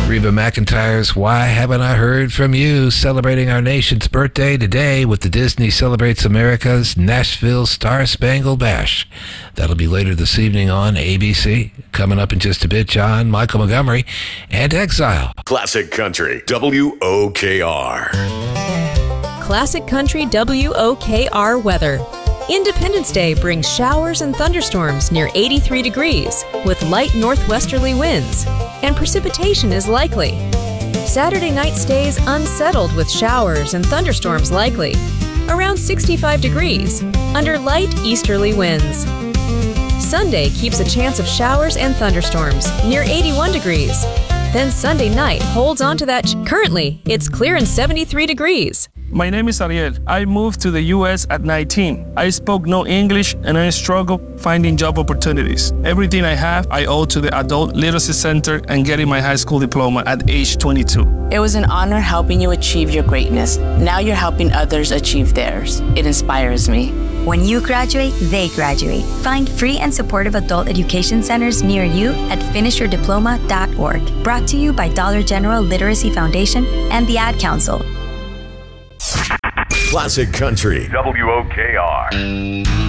Reba McEntire's Why Haven't I Heard From You, celebrating our nation's birthday today with the Disney Celebrates America's Nashville Star-Spangled Bash. That'll be later this evening on ABC. Coming up in just a bit, John Michael Montgomery and Exile. Classic Country, WOKR. Classic Country WOKR weather. Independence Day brings showers and thunderstorms near 83 degrees with light northwesterly winds, and precipitation is likely. Saturday night stays unsettled with showers and thunderstorms likely, around 65 degrees, under light easterly winds. Sunday keeps a chance of showers and thunderstorms near 81 degrees. Then Sunday night holds on to that. Currently, it's clear and 73 degrees. My name is Ariel. I moved to the U.S. at 19. I spoke no English and I struggled finding job opportunities. Everything I have, I owe to the Adult Literacy Center and getting my high school diploma at age 22. It was an honor helping you achieve your greatness. Now you're helping others achieve theirs. It inspires me. When you graduate, they graduate. Find free and supportive adult education centers near you at finishyourdiploma.org. Brought to you by Dollar General Literacy Foundation and the Ad Council. Classic Country, WOKR.